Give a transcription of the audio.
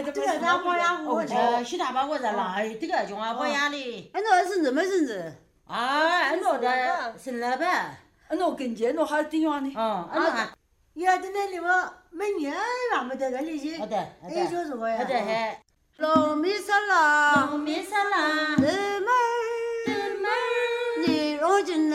这个他保养我西大把我在那这个叫我保养的。 那是什么生日？ 啊，那的生了呗。 那跟前那还顶完的。 啊。 要的那里么每年那么的个那些，也就是我呀。农民山啦， 农民山啦， 人们，你若进来。